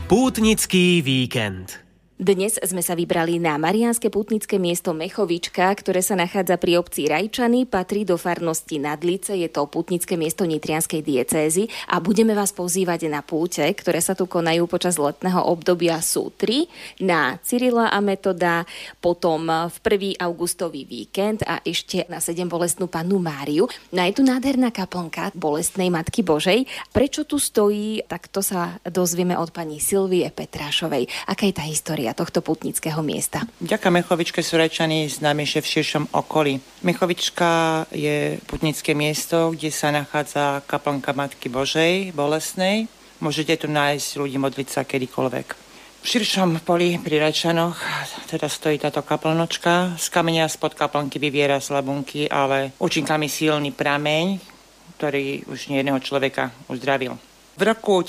Pútnický víkend. Dnes sme sa vybrali na mariánske pútnické miesto Mechovička, ktoré sa nachádza pri obci Rajčany, patrí do farnosti Nadlice, je to pútnické miesto Nitrianskej diecézy a budeme vás pozývať na púte, ktoré sa tu konajú počas letného obdobia. Sú 3 na Cyrila a Metoda, potom v 1. augustový víkend a ešte na 7 bolestnú Pannu Máriu. No je tu nádherná kaplnka Bolestnej Matky Božej. Prečo tu stojí, tak to sa dozvieme od pani Silvie Petrášovej. Aká je tá história tohto pútnického miesta? Vďaka Mechovičke sú Rajčany známejšie v širšom okolí. Mechovička je pútnické miesto, kde sa nachádza kaplnka Matky Božej Bolestnej. Môžete tu nájsť ľudí modliť sa kedykoľvek. V širšom poli pri Rajčanoch teda stojí táto kaplnočka. Z kameňa spod kaplnky vyviera z labunky, ale účinkami silný prameň, ktorý už nejedného človeka uzdravil. V roku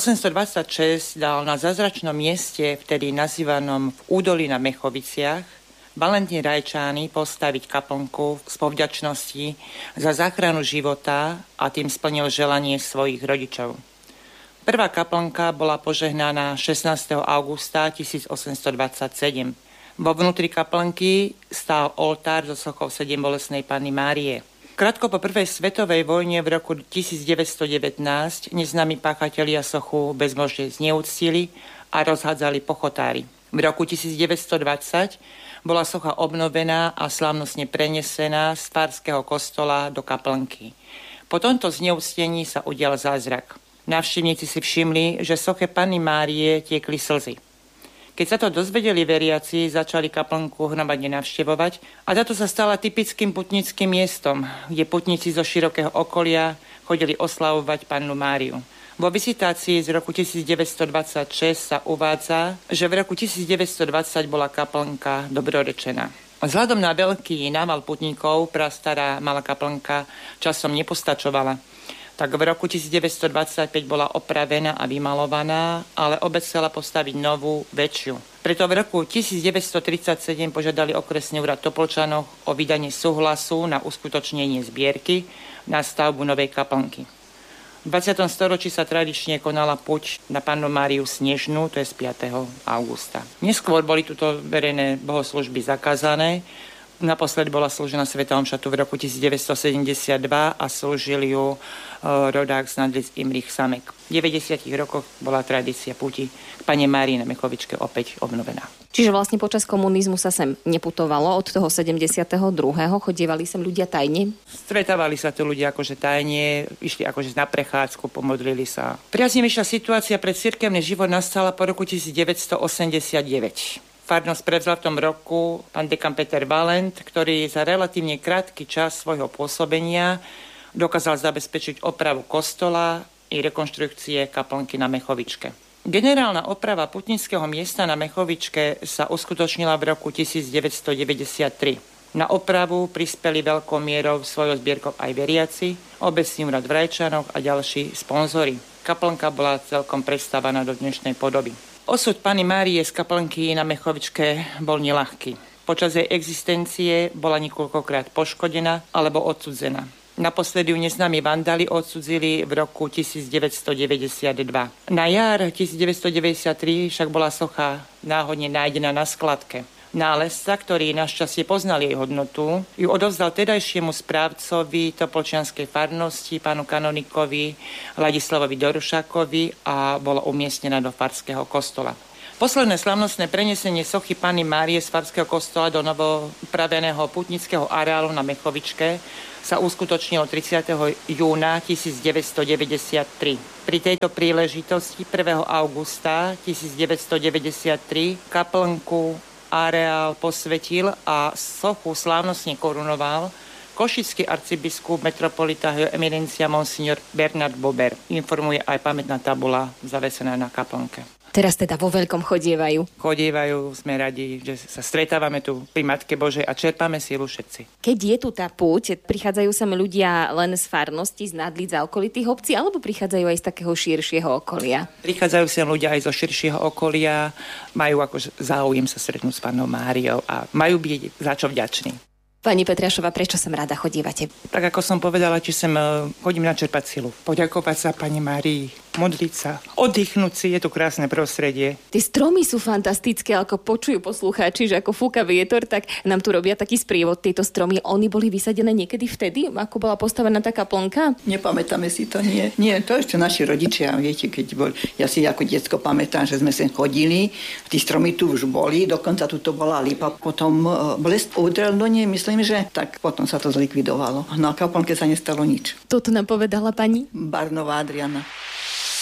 1826 dal na zázračnom mieste, vtedy nazývanom v údolí na Mechoviciach, Valentín Rajčány postaviť kaplnku z povďačnosti za záchranu života a tým splnil želanie svojich rodičov. Prvá kaplnka bola požehnaná 16. augusta 1827. Vo vnútri kaplnky stál oltár so sochou 7 bolestnej Panny Márie. Krátko po prvej svetovej vojne v roku 1919 neznámi páchatelia sochu bezbožne zneúctili a rozhádzali po chotári. V roku 1920 bola socha obnovená a slávnostne prenesená z farského kostola do kaplnky. Po tomto zneúctení sa udial zázrak. Návštevníci si všimli, že soche Panny Márie tiekli slzy. Keď sa to dozvedeli veriaci, začali kaplnku hromadne navštevovať a táto sa stala typickým putnickým miestom, kde putníci zo širokého okolia chodili oslavovať Pannu Máriu. Vo vizitácii z roku 1926 sa uvádza, že v roku 1920 bola kaplnka dobrorečená. Vzhľadom na veľký nával putníkov prastará malá kaplnka časom nepostačovala. Tak v roku 1925 bola opravená a vymalovaná, ale obec chcela postaviť novú, väčšiu. Preto v roku 1937 požiadali okresný úrad Topolčanov o vydanie súhlasu na uskutočnenie zbierky na stavbu novej kaplnky. V 20. storočí sa tradične konala púť na Pannu Máriu Snežnú, to je z 5. augusta. Neskôr boli tuto verejné bohoslužby zakázané. Naposledy bola slúžená svätá omša tu v roku 1972 a slúžil ju rodák z Nadlic Imrich Samek. V 90. rokoch bola tradícia púti k Panne Márii na Mechovičke opäť obnovená. Čiže vlastne počas komunizmu sa sem neputovalo od toho 72. Chodievali sem ľudia tajne? Stretávali sa tu ľudia akože tajne, išli akože na prechádzku, pomodlili sa. Priaznivejšia situácia pre cirkevný život nastala po roku 1989. Farnosť prevzal v tom roku pán dekan Peter Valent, ktorý za relatívne krátky čas svojho pôsobenia dokázal zabezpečiť opravu kostola i rekonštrukcie kaplnky na Mechovičke. Generálna oprava putnického miesta na Mechovičke sa uskutočnila v roku 1993. Na opravu prispeli veľkou mierou svojou zbierkou aj veriaci, obecný úrad v Rajčanoch a ďalší sponzori. Kaplnka bola celkom predstavená do dnešnej podoby. Osud Panny Márie z kaplnky na Mechovičke bol neľahký. Počas jej existencie bola niekoľkokrát poškodená alebo odsudzená. Naposledy ju neznámi vandali odsudzili v roku 1992. Na jar 1993 však bola socha náhodne nájdená na skladke. Nálezca, ktorý našťastie poznal jej hodnotu, ju odovzdal tedajšiemu správcovi Topolčianskej farnosti, pánu kanonikovi Ladislavovi Dorušákovi a bola umiestnená do farského kostola. Posledné slavnostné prenesenie sochy Panny Márie z farského kostola do novopraveného putnického areálu na Mechovičke sa uskutočnilo 30. júna 1993. Pri tejto príležitosti 1. augusta 1993 kaplnku areál posvetil a sochu slávnostne korunoval košický arcibiskup metropolita jeho eminencia monsignor Bernard Bober. Informuje aj pamätná tabula zavesená na kaplnke. Teraz teda vo veľkom chodievajú. Chodievajú, sme radi, že sa stretávame tu pri Matke Božej a čerpáme sílu všetci. Keď je tu tá púť, prichádzajú sem ľudia len z farnosti, z Nadlic a okolitých obcí, alebo prichádzajú aj z takého širšieho okolia? Prichádzajú sem ľudia aj zo širšieho okolia, majú akože záujem sa stretnúť s Pannou Máriou a majú byť za čo vďační. Pani Petrášova, prečo sem rada chodívate? Tak ako som povedala, či sem chodím načerpať silu. Poďakovať sa Pani Márii modliť sa, oddychnúť si, je to krásne prostredie. Tie stromy sú fantastické, ako počujú poslucháči, že ako fúka vietor, tak nám tu robia taký sprievod tieto stromy. Oni boli vysadené niekedy vtedy, ako bola postavená taká plnka? Nepamätáme si to, nie. Nie, to ešte naši rodičia, viete, keď boli, ja si ako decko pamätám, že sme sem chodili, tí stromy tu už boli, dokonca tu to bola lipa, potom blesk udrel do nej, myslím, že tak potom sa to zlikvidovalo. Na kaplnke sa nestalo nič. Toto nám povedala pani Barnová Adriana.